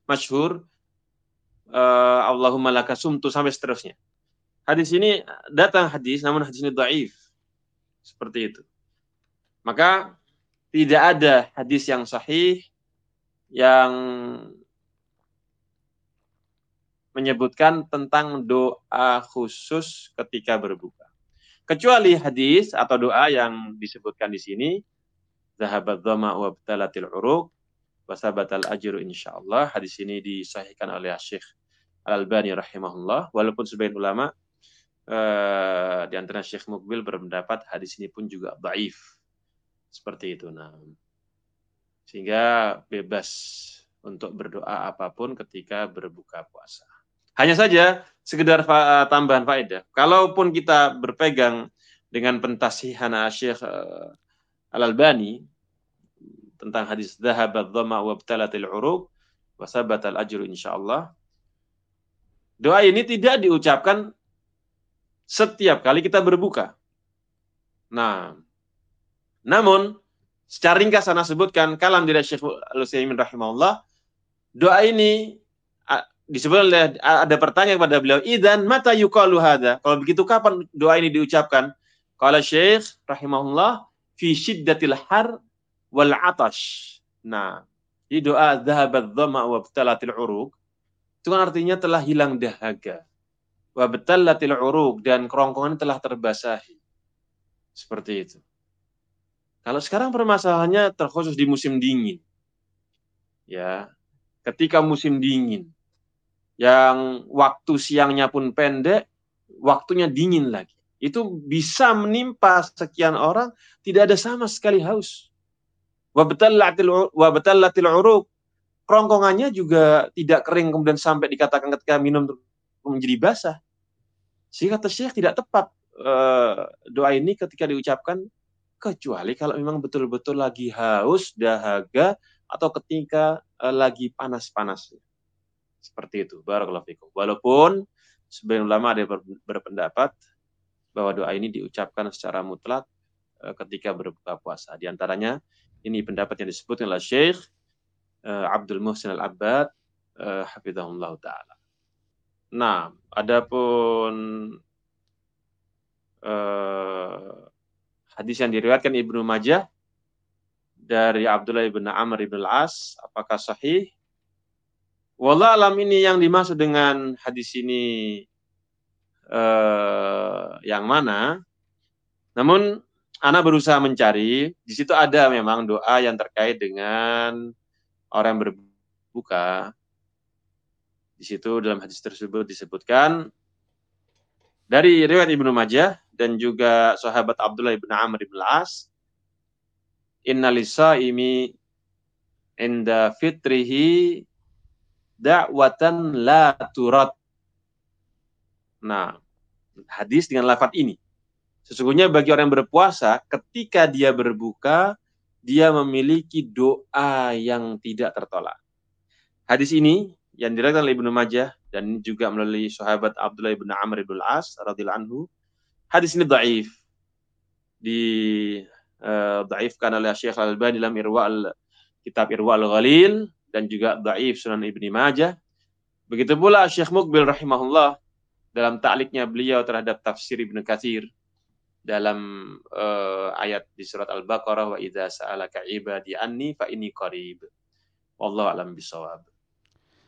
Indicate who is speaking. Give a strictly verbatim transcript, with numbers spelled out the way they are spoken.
Speaker 1: masyhur, uh, Allahumma laka sumtu sampai seterusnya. Hadis ini datang hadis, namun hadis ini dhaif. Seperti itu. Maka tidak ada hadis yang sahih yang menyebutkan tentang doa khusus ketika berbuka. Kecuali hadis atau doa yang disebutkan di sini, zahabat dhama wa btalatil uruq wa sabatal ajru insyaallah. Hadis ini disahihkan oleh Syekh Al-Albani rahimahullah, walaupun sebagian ulama eh, di antara Syekh Muqbil berpendapat hadis ini pun juga dhaif. Seperti itu. Nah, sehingga bebas untuk berdoa apapun ketika berbuka puasa. Hanya saja sekedar fa- tambahan faedah. Kalaupun kita berpegang dengan pentasihan Syekh uh, Al-Albani tentang hadis dhahabat dhama wa btalatil uruq wa sabatal ajru insyaallah. Doa ini tidak diucapkan setiap kali kita berbuka. Nah, namun secara ringkas saya sebutkan kalam dari Syekh Al-Utsaimin rahimahullah, doa ini disebut oleh, ada pertanyaan kepada beliau, idzan mata yuqalu hadza? Kalau begitu kapan doa ini diucapkan? Qala Syekh rahimahullah fi syiddatil har wal atash. Nah, di doa dhahabat dhama wa btalatil uruq itu kan artinya telah hilang dahaga. Wa btalatil uruq, dan kerongkongan telah terbasahi. Seperti itu. Kalau sekarang permasalahannya terkhusus di musim dingin. Ya, ketika musim dingin yang waktu siangnya pun pendek, waktunya dingin lagi. Itu bisa menimpa sekian orang, tidak ada sama sekali haus. Wa batallatil uruq, kerongkongannya juga tidak kering kemudian sampai dikatakan ketika minum menjadi basah. Sehingga kata Syekh tidak tepat uh, doa ini ketika diucapkan, kecuali kalau memang betul-betul lagi haus, dahaga, atau ketika uh, lagi panas-panasnya. Seperti itu. Barakallahu fikum. Walaupun sebagian ulama ada berpendapat bahwa doa ini diucapkan secara mutlak uh, ketika berbuka puasa. Di antaranya ini pendapat yang disebut oleh Syekh uh, Abdul Muhsin Al-Abbad uh, hafizahullah taala. Nah, adapun uh, hadis yang diriwayatkan Ibnu Majah dari Abdullah bin Amr bin Al-As, apakah sahih? Wallah alam, ini yang dimaksud dengan hadis ini eh, yang mana? Namun ana berusaha mencari, di situ ada memang doa yang terkait dengan orang yang berbuka. Di situ dalam hadis tersebut disebutkan dari riwayat Ibnu Majah dan juga sahabat Abdullah bin Amr bin Al-As, inna lisaimi inda fitrihi da'watan la turad. Nah, hadis dengan lafaz ini. Sesungguhnya bagi orang yang berpuasa, ketika dia berbuka, dia memiliki doa yang tidak tertolak. Hadis ini yang diriwayatkan oleh Ibnu Majah dan juga melalui sahabat Abdullah bin Amr bin Al-As radhiyallahu anhu. Hadis ini dhaif. Di uh, dhaifkan oleh Syekh Al-Albani dalam Irwa' kitab Irwa' Al-Ghalil, dan juga dhaif Sunan Ibnu Majah. Begitu pula Syekh Muqbil rahimahullah dalam ta'liqnya beliau terhadap tafsir Ibnu Katsir dalam uh, ayat di surat Al-Baqarah, wa idza sa'alaka ibadi anni fa inni qarib. Wallahu a'lam bishawab.